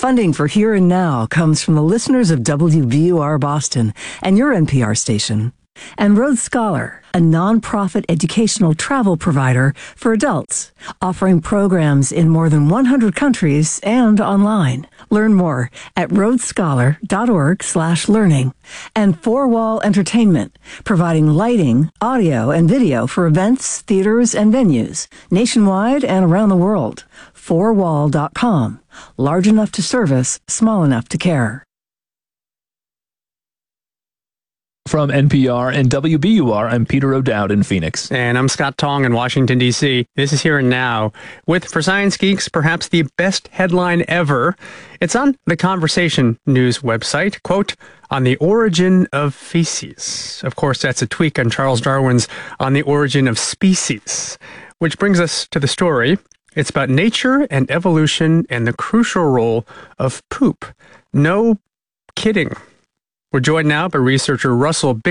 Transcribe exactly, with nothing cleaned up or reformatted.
Funding for Here and Now comes from the listeners of W B U R Boston and your N P R station. And Road Scholar, a nonprofit educational travel provider for adults, offering programs in more than one hundred countries and online. Learn more at roadscholar.org slash learning. And Four Wall Entertainment, providing lighting, audio, and video for events, theaters, and venues, nationwide and around the world. four wall dot com. Large enough to service, small enough to care. From N P R and W B U R, I'm Peter O'Dowd in Phoenix. And I'm Scott Tong in Washington, D C This is Here and Now, with, for Science Geeks, perhaps the best headline ever. It's on the Conversation News website, quote, on the origin of feces. Of course, that's a tweak on Charles Darwin's On the Origin of Species. Which brings us to the story. It's about nature and evolution and the crucial role of poop. No kidding. We're joined now by researcher Russell